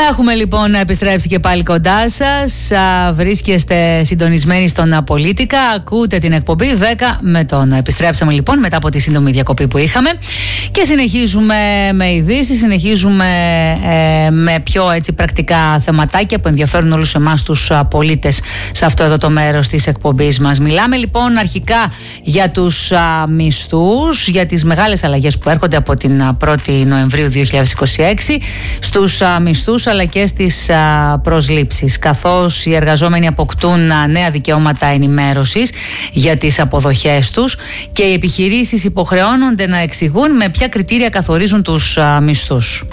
Έχουμε λοιπόν επιστρέψει και πάλι κοντά σας. Βρίσκεστε συντονισμένοι στον Πολίτικα. Ακούτε την εκπομπή 10 με τον. Επιστρέψαμε λοιπόν μετά από τη σύντομη διακοπή που είχαμε και συνεχίζουμε με ειδήσεις, συνεχίζουμε με πιο έτσι πρακτικά θεματάκια που ενδιαφέρουν όλους εμάς τους πολίτες σε αυτό εδώ το μέρος της εκπομπής μας. Μιλάμε λοιπόν αρχικά για τους μισθούς, για τις μεγάλες αλλαγές που έρχονται από την 1η Νοεμβρίου 2026 στους μισθούς αλλά και στις προσλήψεις, καθώς οι εργαζόμενοι αποκτούν νέα δικαιώματα ενημέρωσης για τις αποδοχές τους και οι επιχειρήσεις υποχρεώνονται να εξηγούν με ποια κριτήρια καθορίζουν τους μισθούς.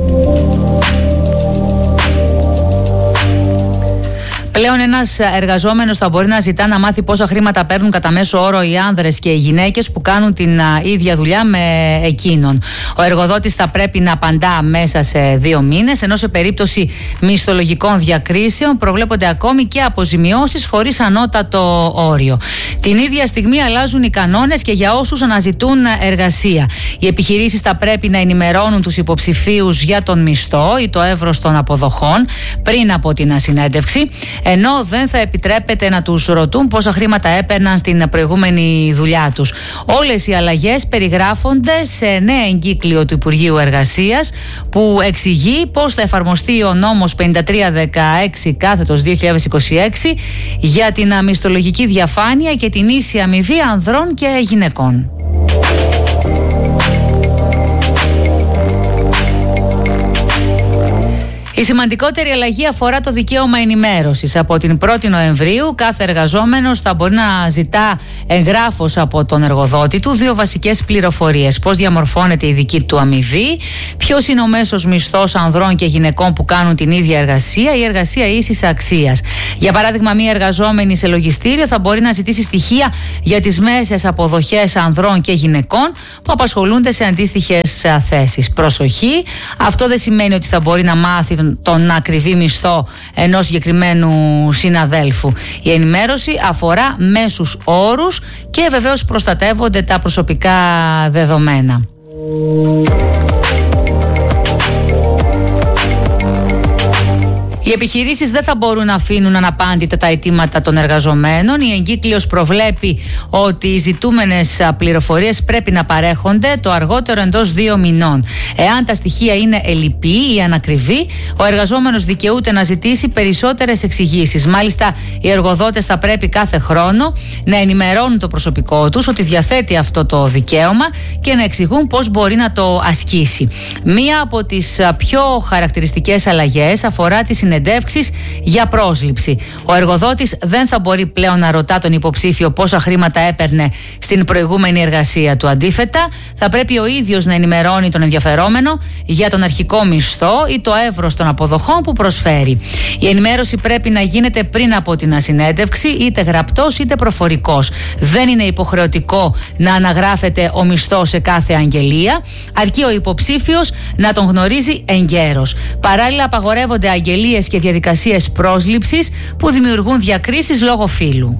Πλέον ένας εργαζόμενος θα μπορεί να ζητά να μάθει πόσα χρήματα παίρνουν κατά μέσο όρο οι άνδρες και οι γυναίκες που κάνουν την ίδια δουλειά με εκείνον. Ο εργοδότης θα πρέπει να απαντά μέσα σε 2 μήνες, ενώ σε περίπτωση μισθολογικών διακρίσεων προβλέπονται ακόμη και αποζημιώσεις χωρίς ανώτατο όριο. Την ίδια στιγμή αλλάζουν οι κανόνες και για όσους αναζητούν εργασία. Οι επιχειρήσεις θα πρέπει να ενημερώνουν τους υποψηφίους για τον μισθό ή το εύρος των αποδοχών πριν από την συνέντευξη, ενώ δεν θα επιτρέπεται να τους ρωτούν πόσα χρήματα έπαιρναν στην προηγούμενη δουλειά τους. Όλες οι αλλαγές περιγράφονται σε νέα εγκύκλιο του Υπουργείου Εργασίας που εξηγεί πώς θα εφαρμοστεί ο νόμος 5316/2026 για την μισθολογική διαφάνεια και την ίση αμοιβή ανδρών και γυναικών. Η σημαντικότερη αλλαγή αφορά το δικαίωμα ενημέρωσης. Από την 1η Νοεμβρίου κάθε εργαζόμενος θα μπορεί να ζητά εγγράφος από τον εργοδότη του 2 βασικές πληροφορίες: πώς διαμορφώνεται η δική του αμοιβή, ποιος είναι ο μέσος μισθός ανδρών και γυναικών που κάνουν την ίδια εργασία ή εργασία ίσης αξίας. Για παράδειγμα, μία εργαζόμενη σε λογιστήριο θα μπορεί να ζητήσει στοιχεία για τις μέσες αποδοχές ανδρών και γυναικών που απασχολούνται σε αντίστοιχες θέσεις. Προσοχή, αυτό δεν σημαίνει ότι θα μπορεί να μάθει τον ακριβή μισθό ενός συγκεκριμένου συναδέλφου. Η ενημέρωση αφορά μέσους όρους και βεβαίως προστατεύονται τα προσωπικά δεδομένα. Οι επιχειρήσεις δεν θα μπορούν να αφήνουν αναπάντητα τα αιτήματα των εργαζομένων. Η εγκύκλειος προβλέπει ότι οι ζητούμενες πληροφορίες πρέπει να παρέχονται το αργότερο εντός 2 μηνών. Εάν τα στοιχεία είναι ελλειπή ή ανακριβή, ο εργαζόμενος δικαιούται να ζητήσει περισσότερες εξηγήσεις. Μάλιστα, οι εργοδότες θα πρέπει κάθε χρόνο να ενημερώνουν το προσωπικό τους ότι διαθέτει αυτό το δικαίωμα και να εξηγούν πώς μπορεί να το ασκήσει. Μία από τις πιο χαρακτηριστικές αλλαγές αφορά τη συνεντεύξεις για πρόσληψη. Ο εργοδότης δεν θα μπορεί πλέον να ρωτά τον υποψήφιο πόσα χρήματα έπαιρνε στην προηγούμενη εργασία του. Αντίθετα, θα πρέπει ο ίδιος να ενημερώνει τον ενδιαφερόμενο για τον αρχικό μισθό ή το εύρος των αποδοχών που προσφέρει. Η ενημέρωση πρέπει να γίνεται πριν από την συνέντευξη, είτε γραπτός είτε προφορικός. Δεν είναι υποχρεωτικό να αναγράφεται ο μισθός σε κάθε αγγελία, αρκεί ο υποψήφιος να τον γνωρίζει εγκαίρως. Παράλληλα, απαγορεύονται αγγελίες και διαδικασίες πρόσληψης που δημιουργούν διακρίσεις λόγω φύλου.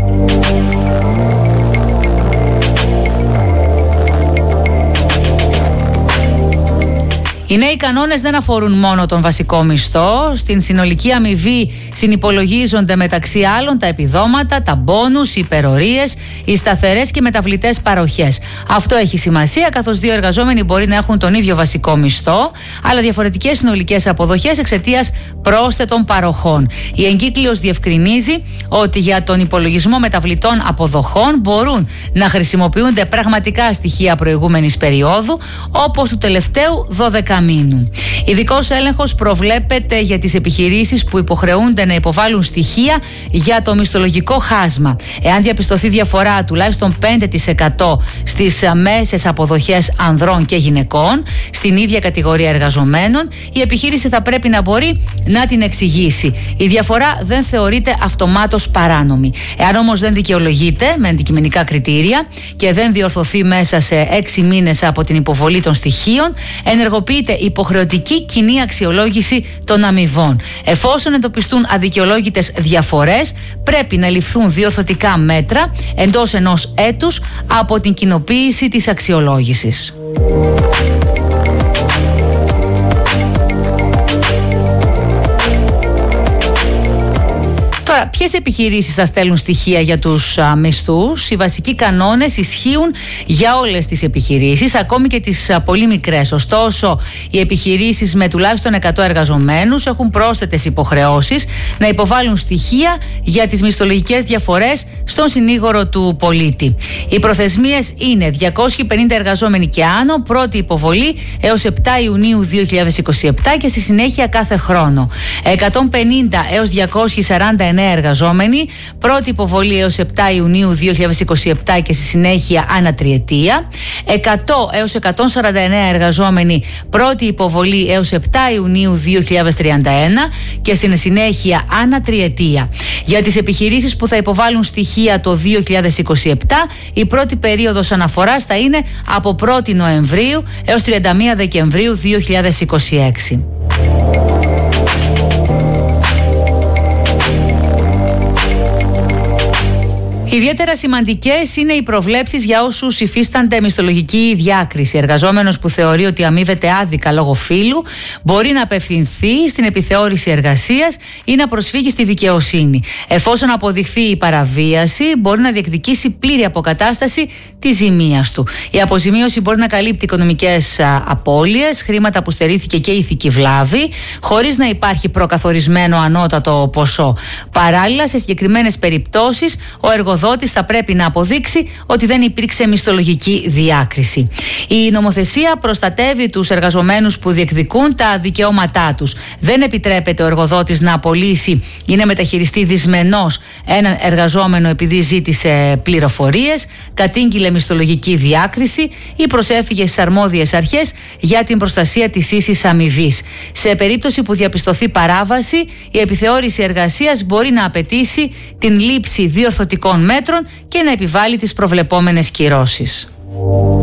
Οι νέοι κανόνες δεν αφορούν μόνο τον βασικό μισθό. Στην συνολική αμοιβή συνυπολογίζονται μεταξύ άλλων τα επιδόματα, τα μπόνους, οι υπερορίες, οι σταθερές και μεταβλητές παροχές. Αυτό έχει σημασία, καθώς 2 εργαζόμενοι μπορεί να έχουν τον ίδιο βασικό μισθό, αλλά διαφορετικές συνολικές αποδοχές εξαιτίας πρόσθετων παροχών. Η εγκύκλειος διευκρινίζει ότι για τον υπολογισμό μεταβλητών αποδοχών μπορούν να χρησιμοποιούνται πραγματικά στοιχεία προηγούμενης περίοδου, όπως του τελευταίου 12 μήνου. Ειδικός έλεγχος προβλέπεται για τις επιχειρήσεις που υποχρεούνται να υποβάλουν στοιχεία για το μισθολογικό χάσμα. Εάν διαπιστωθεί διαφορά τουλάχιστον 5% στις μέσες αποδοχές ανδρών και γυναικών στην ίδια κατηγορία εργαζομένων, η επιχείρηση θα πρέπει να μπορεί να την εξηγήσει. Η διαφορά δεν θεωρείται αυτομάτως παράνομη. Εάν όμως δεν δικαιολογείται με αντικειμενικά κριτήρια και δεν διορθωθεί μέσα σε 6 μήνες από την υποβολή των στοιχείων, ενεργοποιείται υποχρεωτική κοινή αξιολόγηση των αμοιβών. Εφόσον εντοπιστούν αδικαιολόγητες διαφορές, πρέπει να ληφθούν διορθωτικά μέτρα εντός 1 έτους από την κοινοποίηση της αξιολόγησης. Τώρα, ποιες επιχειρήσεις θα στέλνουν στοιχεία για τους μισθούς? Οι βασικοί κανόνες ισχύουν για όλες τις επιχειρήσεις, ακόμη και τις πολύ μικρές. Ωστόσο, οι επιχειρήσεις με τουλάχιστον 100 εργαζομένους έχουν πρόσθετες υποχρεώσεις να υποβάλουν στοιχεία για τις μισθολογικές διαφορές στον συνήγορο του πολίτη. Οι προθεσμίες είναι 250 εργαζόμενοι και άνω, πρώτη υποβολή έως 7 Ιουνίου 2027 και στη συνέχεια κάθε χρόνο. 150 έως 249 εργαζόμενοι, πρώτη υποβολή έως 7 Ιουνίου 2027 και στη συνέχεια ανά τριετία. 100 έως 149 εργαζόμενοι, πρώτη υποβολή έως 7 Ιουνίου 2031 και στην συνέχεια ανά τριετία. Για τις επιχειρήσεις που θα υποβάλουν στοιχεία το 2027, η πρώτη περίοδος αναφοράς θα είναι από 1η Νοεμβρίου έως 31 Δεκεμβρίου 2026. Ιδιαίτερα σημαντικές είναι οι προβλέψεις για όσους υφίστανται μισθολογική διάκριση. Εργαζόμενος που θεωρεί ότι αμείβεται άδικα λόγω φύλου μπορεί να απευθυνθεί στην επιθεώρηση εργασίας ή να προσφύγει στη δικαιοσύνη. Εφόσον αποδειχθεί η παραβίαση, μπορεί να διεκδικήσει πλήρη αποκατάσταση της ζημίας του. Η αποζημίωση μπορεί να καλύπτει οικονομικές απώλειες, χρήματα που στερήθηκε και ηθική βλάβη, χωρίς να υπάρχει προκαθορισμένο ανώτατο ποσό. Παράλληλα, σε συγκεκριμένες περιπτώσεις, ο εργοδότης θα πρέπει να αποδείξει ότι δεν υπήρξε μισθολογική διάκριση. Η νομοθεσία προστατεύει τους εργαζομένους που διεκδικούν τα δικαιώματά τους. Δεν επιτρέπεται ο εργοδότης να απολύσει ή να μεταχειριστεί δυσμενώς έναν εργαζόμενο επειδή ζήτησε πληροφορίες, κατήγγειλε μισθολογική διάκριση ή προσέφυγε στις αρμόδιες αρχές για την προστασία της ίσης αμοιβής. Σε περίπτωση που διαπιστωθεί παράβαση, η επιθεώρηση εργασίας μπορεί να απαιτήσει την λήψη διορθωτικών μέτρων και να επιβάλλει τις προβλεπόμενες κυρώσεις.